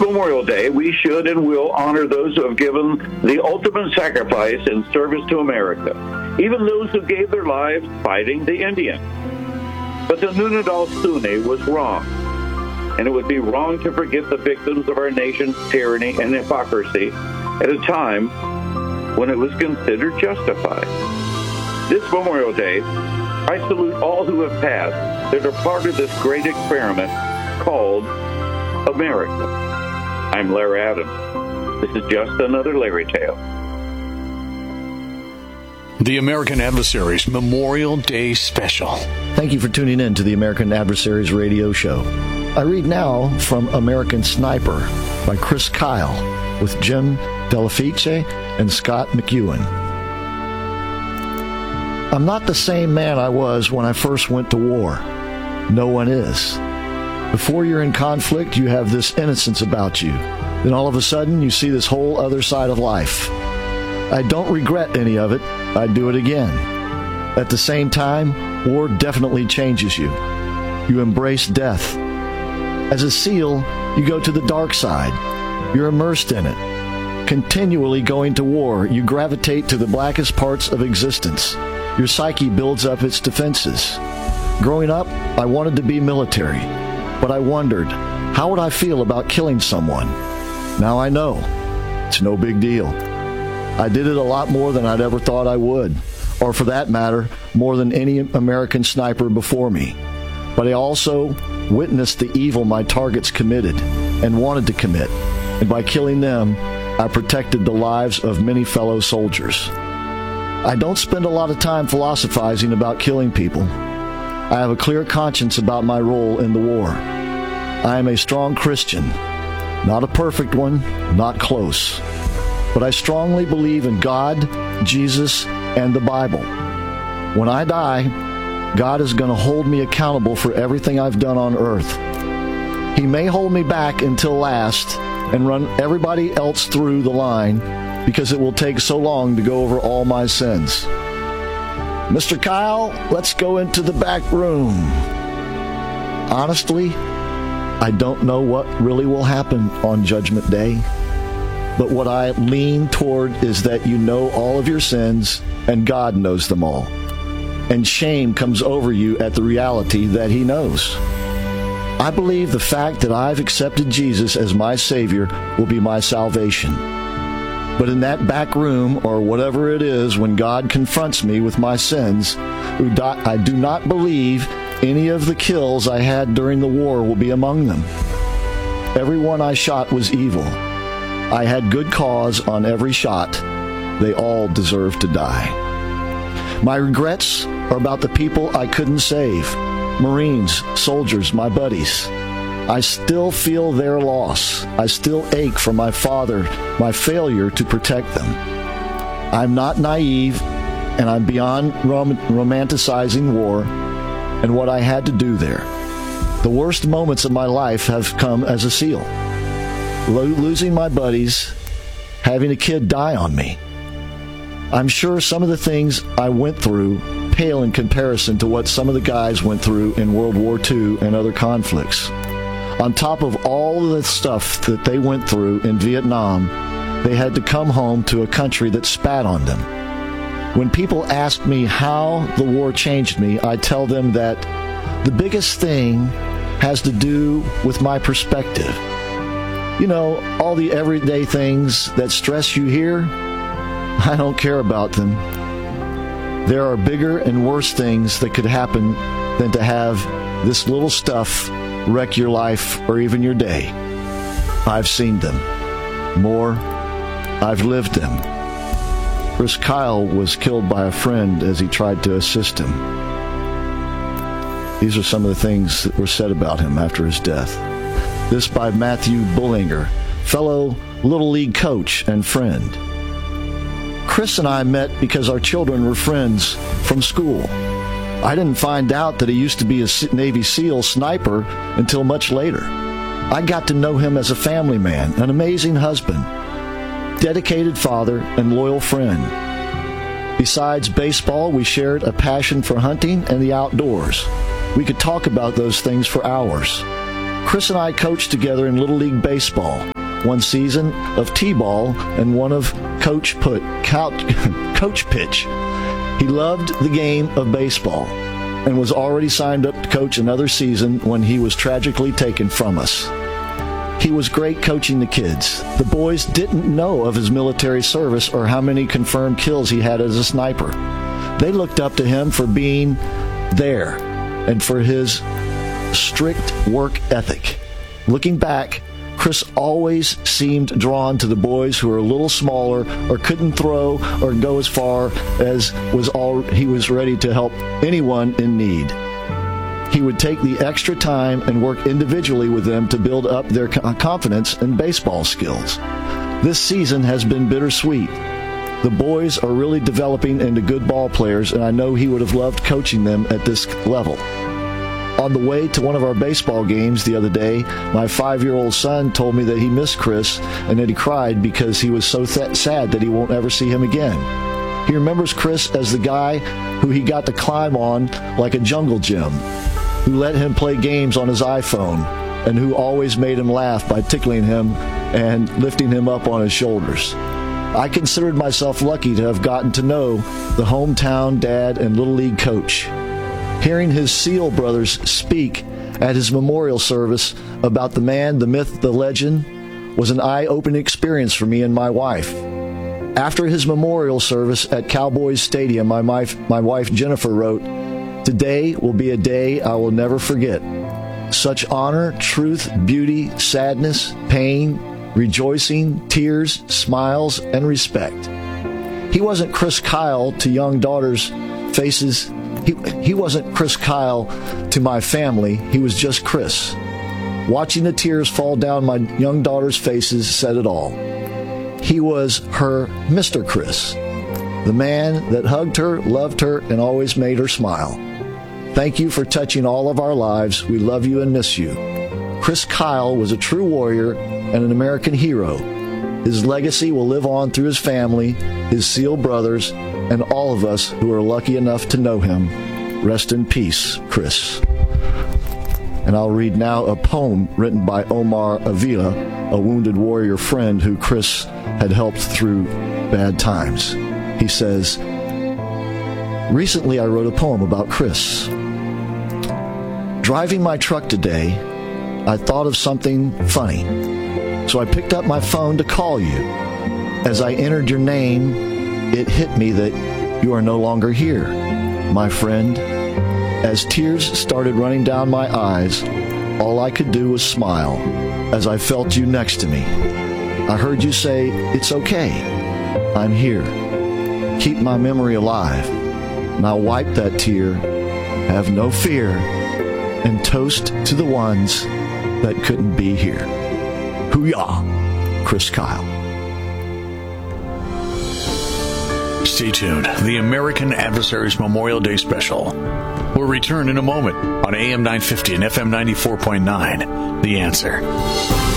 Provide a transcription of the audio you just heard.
Memorial Day, we should and will honor those who have given the ultimate sacrifice in service to America, even those who gave their lives fighting the Indians. But the Nunadal Sune was wrong, and it would be wrong to forget the victims of our nation's tyranny and hypocrisy at a time when it was considered justified. This Memorial Day, I salute all who have passed that are part of this great experiment called America. I'm Larry Adams. This is just another Larry Tale. The American Adversaries Memorial Day Special. Thank you for tuning in to the American Adversaries radio show. I read now from American Sniper by Chris Kyle with Jim Delafice and Scott McEwen. I'm not the same man I was when I first went to war. No one is. Before you're in conflict, you have this innocence about you. Then all of a sudden, you see this whole other side of life. I don't regret any of it. I'd do it again. At the same time, war definitely changes you. You embrace death. As a SEAL, you go to the dark side. You're immersed in it. Continually going to war, you gravitate to the blackest parts of existence. Your psyche builds up its defenses. Growing up, I wanted to be military, but I wondered, how would I feel about killing someone? Now I know. It's no big deal. I did it a lot more than I'd ever thought I would, or for that matter, more than any American sniper before me. But I also witnessed the evil my targets committed and wanted to commit, and by killing them, I protected the lives of many fellow soldiers. I don't spend a lot of time philosophizing about killing people. I have a clear conscience about my role in the war. I am a strong Christian, not a perfect one, not close. But I strongly believe in God, Jesus, and the Bible. When I die, God is going to hold me accountable for everything I've done on earth. He may hold me back until last and run everybody else through the line because it will take so long to go over all my sins. Mr. Kyle, let's go into the back room. Honestly, I don't know what really will happen on Judgment Day, but what I lean toward is that you know all of your sins and God knows them all. And shame comes over you at the reality that He knows. I believe the fact that I've accepted Jesus as my Savior will be my salvation. But in that back room, or whatever it is, when God confronts me with my sins, I do not believe any of the kills I had during the war will be among them. Everyone I shot was evil. I had good cause on every shot. They all deserve to die. My regrets are about the people I couldn't save. Marines, soldiers, my buddies. I still feel their loss. I still ache for my father, my failure to protect them. I'm not naive, and I'm beyond romanticizing war and what I had to do there. The worst moments of my life have come as a SEAL. Losing my buddies, having a kid die on me. I'm sure some of the things I went through pale in comparison to what some of the guys went through in World War II and other conflicts. On top of all the stuff that they went through in Vietnam, they had to come home to a country that spat on them. When people ask me how the war changed me, I tell them that the biggest thing has to do with my perspective. You know, all the everyday things that stress you here, I don't care about them. There are bigger and worse things that could happen than to have this little stuff wreck your life or even your day. I've seen them. More, I've lived them. Chris Kyle was killed by a friend as he tried to assist him. These are some of the things that were said about him after his death. This by Matthew Bullinger, fellow Little League coach and friend. Chris and I met because our children were friends from school. I didn't find out that he used to be a Navy SEAL sniper until much later. I got to know him as a family man, an amazing husband, dedicated father, and loyal friend. Besides baseball, we shared a passion for hunting and the outdoors. We could talk about those things for hours. Chris and I coached together in Little League Baseball. one season of T-ball and one of coach pitch. He loved the game of baseball and was already signed up to coach another season when he was tragically taken from us. He was great coaching the kids. The boys didn't know of his military service or how many confirmed kills he had as a sniper. They looked up to him for being there and for his strict work ethic. Looking back, Chris always seemed drawn to the boys who were a little smaller or couldn't throw or go as far as he was ready to help anyone in need. He would take the extra time and work individually with them to build up their confidence and baseball skills. This season has been bittersweet. The boys are really developing into good ball players, and I know he would have loved coaching them at this level. On the way to one of our baseball games the other day, my 5-year-old son told me that he missed Chris and that he cried because he was so sad that he won't ever see him again. He remembers Chris as the guy who he got to climb on like a jungle gym, who let him play games on his iPhone, and who always made him laugh by tickling him and lifting him up on his shoulders. I considered myself lucky to have gotten to know the hometown dad and Little League coach. Hearing his SEAL brothers speak at his memorial service about the man, the myth, the legend was an eye-opening experience for me and my wife. After his memorial service at Cowboys Stadium, my wife Jennifer wrote, "Today will be a day I will never forget. Such honor, truth, beauty, sadness, pain, rejoicing, tears, smiles, and respect." He wasn't Chris Kyle to young daughters' faces. He wasn't Chris Kyle to my family. He was just Chris. Watching the tears fall down my young daughters' faces said it all. He was her Mr. Chris, the man that hugged her, loved her, and always made her smile. Thank you for touching all of our lives. We love you and miss you. Chris Kyle was a true warrior and an American hero. His legacy will live on through his family, his SEAL brothers, and all of us who are lucky enough to know him. Rest in peace, Chris. And I'll read now a poem written by Omar Avila, a wounded warrior friend who Chris had helped through bad times. He says, "Recently I wrote a poem about Chris. Driving my truck today, I thought of something funny. So I picked up my phone to call you. As I entered your name, it hit me that you are no longer here, my friend. As tears started running down my eyes, all I could do was smile as I felt you next to me. I heard you say, 'It's okay. I'm here. Keep my memory alive.' Now wipe that tear, have no fear, and toast to the ones that couldn't be here. Hoo-yah, Chris Kyle." Stay tuned. The American Adversaries Memorial Day Special will return in a moment on AM 950 and FM 94.9. The Answer.